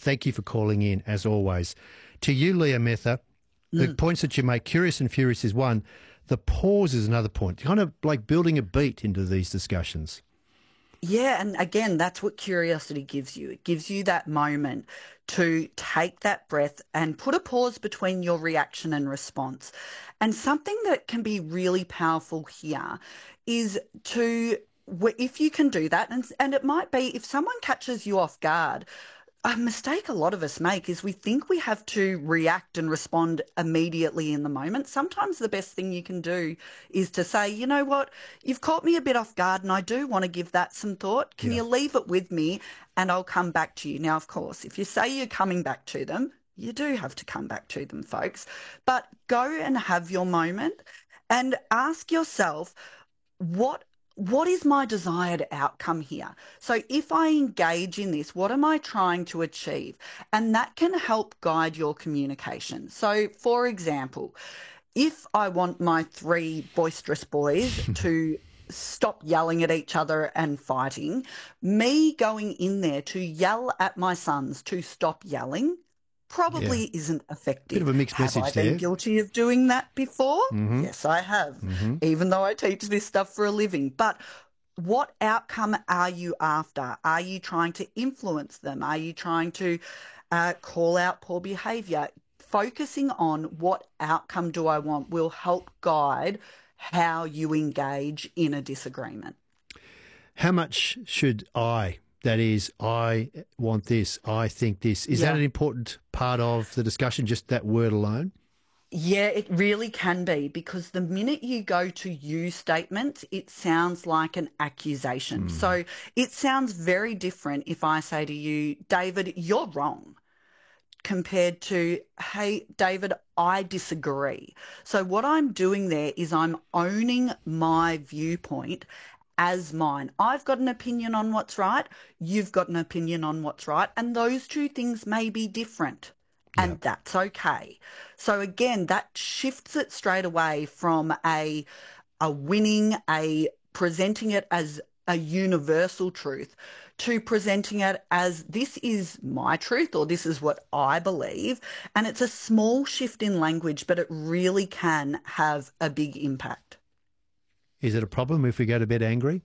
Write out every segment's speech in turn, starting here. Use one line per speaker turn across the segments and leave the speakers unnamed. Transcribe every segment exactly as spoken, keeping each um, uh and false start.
thank you for calling in, as always. To you, Leah Mether, the
Mm.
points that you make, curious and furious is one. The pause is another point. Kind of like building a beat into these discussions.
Yeah, and again, that's what curiosity gives you. It gives you that moment to take that breath and put a pause between your reaction and response. And something that can be really powerful here is to, if you can do that, and, and it might be if someone catches you off guard, a mistake a lot of us make is we think we have to react and respond immediately in the moment. Sometimes the best thing you can do is to say, you know what, you've caught me a bit off guard and I do want to give that some thought. Can
Yeah.
you leave it with me and I'll come back to you? Now, of course, if you say you're coming back to them, you do have to come back to them, folks. But go and have your moment and ask yourself, what What is my desired outcome here? So if I engage in this, what am I trying to achieve? And that can help guide your communication. So, for example, if I want my three boisterous boys to stop yelling at each other and fighting, me going in there to yell at my sons to stop yelling probably
Yeah.
isn't effective.
Bit of a mixed
have
message
I been
there.
guilty of doing that before?
Mhm.
Yes, I have,
Mhm.
even though I teach this stuff for a living. But what outcome are you after? Are you trying to influence them? Are you trying to uh, call out poor behaviour? Focusing on what outcome do I want will help guide how you engage in a disagreement.
How much should I, that is, I want this, I think this, is
Yeah.
that an important part of the discussion, just that word alone?
Yeah, it really can be, because the minute you go to you statements, it sounds like an accusation.
Mm.
So it sounds very different if I say to you, David, you're wrong, compared to, hey, David, I disagree. So what I'm doing there is I'm owning my viewpoint as mine. I've got an opinion on what's right. You've got an opinion on what's right. And those two things may be different. And
Yeah.
that's okay. So again, that shifts it straight away from a a winning, a presenting it as a universal truth, to presenting it as this is my truth or this is what I believe. And it's a small shift in language, but it really can have a big impact.
Is it a problem if we go to bed angry?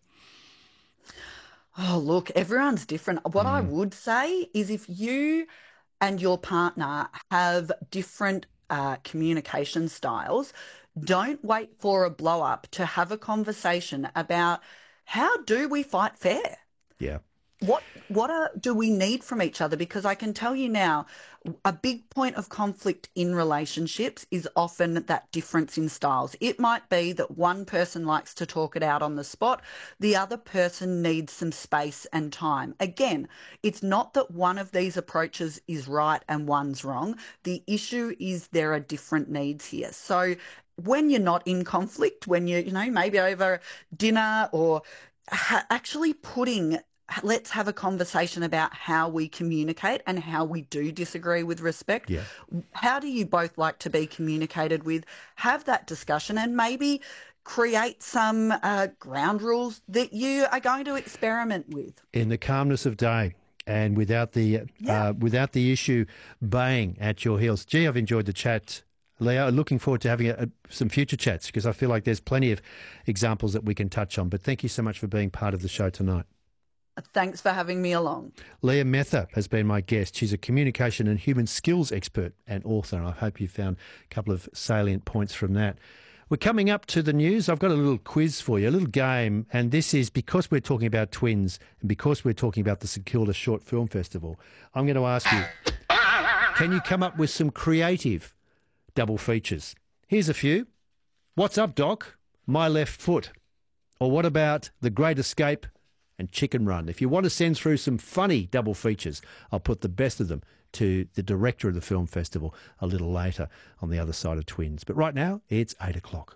Oh, look, everyone's different. What I
Mm.
would say is if you and your partner have different uh, communication styles, don't wait for a blow up to have a conversation about how do we fight fair?
Yeah.
What what are, do we need from each other? Because I can tell you now, a big point of conflict in relationships is often that difference in styles. It might be that one person likes to talk it out on the spot, the other person needs some space and time. Again, it's not that one of these approaches is right and one's wrong. The issue is there are different needs here. So when you're not in conflict, when you, you know, maybe over dinner or ha- actually putting let's have a conversation about how we communicate and how we do disagree with respect.
Yeah.
How do you both like to be communicated with? Have that discussion and maybe create some uh, ground rules that you are going to experiment with.
In the calmness of day and without the
Yeah.
uh, without the issue baying at your heels. Gee, I've enjoyed the chat, Leah. Looking forward to having a, a, some future chats, because I feel like there's plenty of examples that we can touch on. But thank you so much for being part of the show tonight.
Thanks for having me along.
Leah Mether has been my guest. She's a communication and human skills expert and author, and I hope you found a couple of salient points from that. We're coming up to the news. I've got a little quiz for you, a little game, and this is because we're talking about twins and because we're talking about the St Kilda Short Film Festival. I'm going to ask you, can you come up with some creative double features? Here's a few. What's Up, Doc? My Left Foot. Or what about The Great Escape and Chicken Run? If you want to send through some funny double features, I'll put the best of them to the director of the film festival a little later on the other side of Twins. But right now, it's eight o'clock.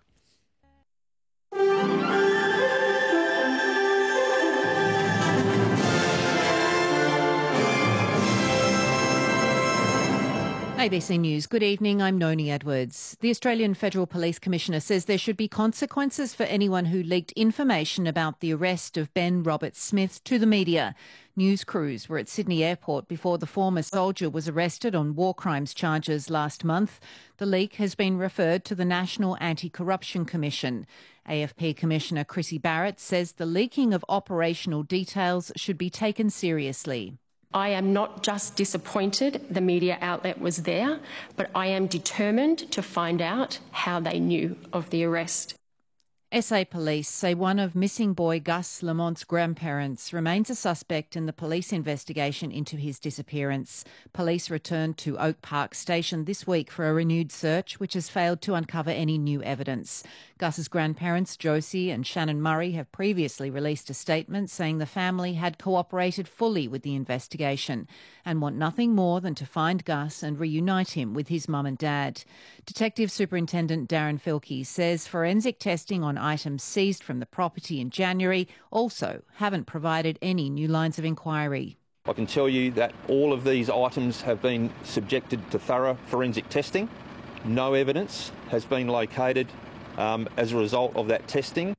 A B C News, good evening, I'm Noni Edwards. The Australian Federal Police Commissioner says there should be consequences for anyone who leaked information about the arrest of Ben Roberts-Smith to the media. News crews were at Sydney Airport before the former soldier was arrested on war crimes charges last month. The leak has been referred to the National Anti-Corruption Commission. A F P Commissioner Chrissy Barrett says the leaking of operational details should be taken seriously.
I am not just disappointed the media outlet was there, but I am determined to find out how they knew of the arrest.
S A Police say one of missing boy Gus Lamont's grandparents remains a suspect in the police investigation into his disappearance. Police returned to Oak Park Station this week for a renewed search, which has failed to uncover any new evidence. Gus's grandparents, Josie and Shannon Murray, have previously released a statement saying the family had cooperated fully with the investigation and want nothing more than to find Gus and reunite him with his mum and dad. Detective Superintendent Darren Filkey says forensic testing on items seized from the property in January also haven't provided any new lines of inquiry.
I can tell you that all of these items have been subjected to thorough forensic testing. No evidence has been located um, as a result of that testing.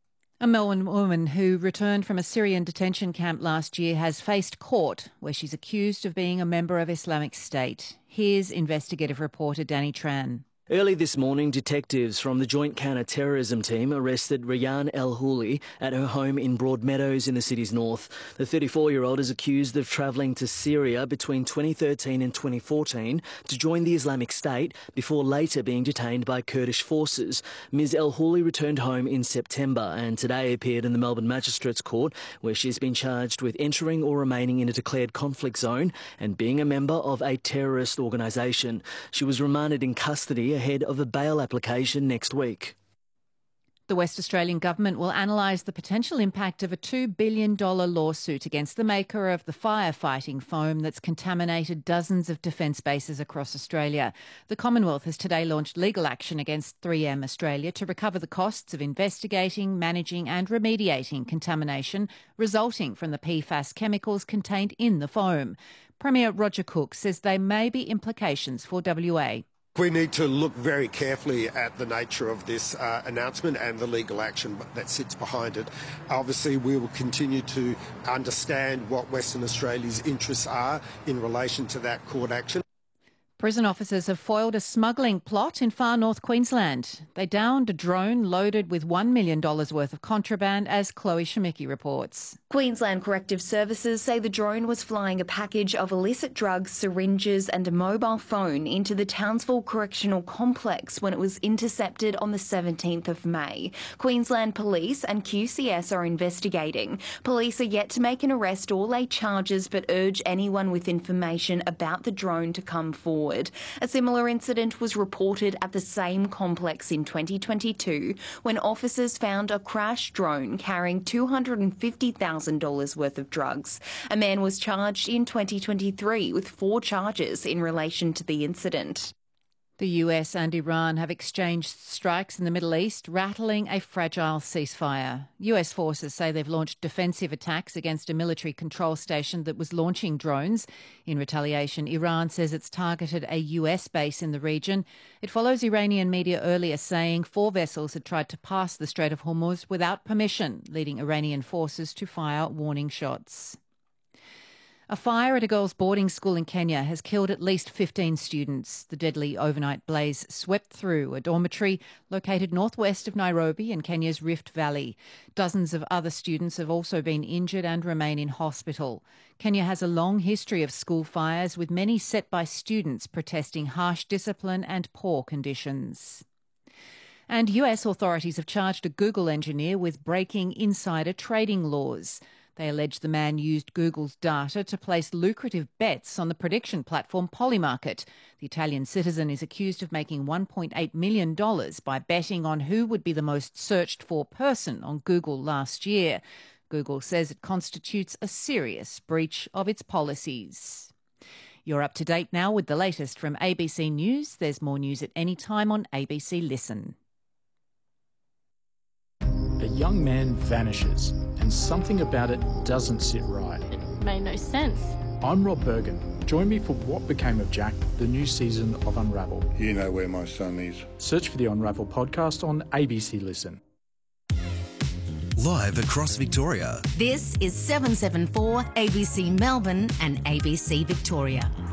A Melbourne woman who returned from a Syrian detention camp last year has faced court where she's accused of being a member of Islamic State. Here's investigative reporter Danny Tran.
Early this morning, detectives from the Joint Counter-Terrorism Team arrested Rayyan El-Houli at her home in Broadmeadows in the city's north. The thirty-four-year-old is accused of travelling to Syria between twenty thirteen and twenty fourteen to join the Islamic State before later being detained by Kurdish forces. Miz El-Houli returned home in September and today appeared in the Melbourne Magistrates Court, where she's been charged with entering or remaining in a declared conflict zone and being a member of a terrorist organisation. She was remanded in custody ahead of a bail application next week.
The West Australian Government will analyse the potential impact of a two billion dollars lawsuit against the maker of the firefighting foam that's contaminated dozens of defence bases across Australia. The Commonwealth has today launched legal action against three M Australia to recover the costs of investigating, managing and remediating contamination resulting from the P FAS chemicals contained in the foam. Premier Roger Cook says there may be implications for W A.
We need to look very carefully at the nature of this uh, announcement and the legal action that sits behind it. Obviously, we will continue to understand what Western Australia's interests are in relation to that court action.
Prison officers have foiled a smuggling plot in far north Queensland. They downed a drone loaded with one million dollars worth of contraband, as Chloe Shemicki reports.
Queensland Corrective Services say the drone was flying a package of illicit drugs, syringes and a mobile phone into the Townsville Correctional Complex when it was intercepted on the seventeenth of May. Queensland Police and Q C S are investigating. Police are yet to make an arrest or lay charges, but urge anyone with information about the drone to come forward. A similar incident was reported at the same complex in twenty twenty-two when officers found a crashed drone carrying two hundred fifty thousand dollars worth of drugs. A man was charged in twenty twenty-three with four charges in relation to the incident.
The U S and Iran have exchanged strikes in the Middle East, rattling a fragile ceasefire. U S forces say they've launched defensive attacks against a military control station that was launching drones. In retaliation, Iran says it's targeted a U S base in the region. It follows Iranian media earlier saying four vessels had tried to pass the Strait of Hormuz without permission, leading Iranian forces to fire warning shots. A fire at a girls' boarding school in Kenya has killed at least fifteen students. The deadly overnight blaze swept through a dormitory located northwest of Nairobi in Kenya's Rift Valley. Dozens of other students have also been injured and remain in hospital. Kenya has a long history of school fires, with many set by students protesting harsh discipline and poor conditions. And U S authorities have charged a Google engineer with breaking insider trading laws. They allege the man used Google's data to place lucrative bets on the prediction platform Polymarket. The Italian citizen is accused of making one point eight million dollars by betting on who would be the most searched for person on Google last year. Google says it constitutes a serious breach of its policies. You're up to date now with the latest from A B C News. There's more news at any time on A B C Listen.
A young man vanishes, and something about it doesn't sit right.
It made no sense.
I'm Rob Bergen. Join me for What Became of Jack, the new season of Unravel.
You know where my son is.
Search for the Unravel podcast on A B C Listen.
Live across Victoria.
This is seven seven four A B C Melbourne and A B C Victoria.